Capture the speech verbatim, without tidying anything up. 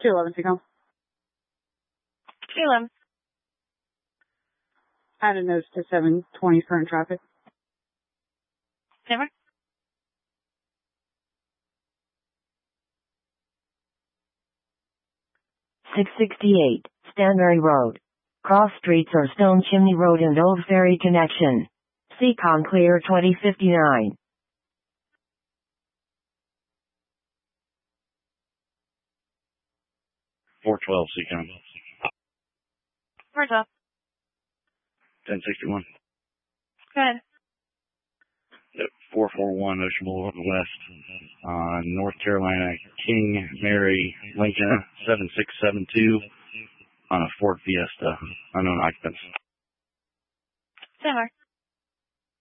two eleven, Seacom. two eleven. Add a note to seven twenty current traffic. Never. six sixty-eight, Stanbury Road. Cross streets are Stone Chimney Road and Old Ferry Connection. Seacom clear twenty fifty-nine. four twelve, Seacom. four twelve. ten sixty-one. Go ahead. Yep, four forty-one Ocean Boulevard West, uh, North Carolina, King Mary Lincoln, seven six seven two, on a Ford Fiesta, unknown occupants. Never.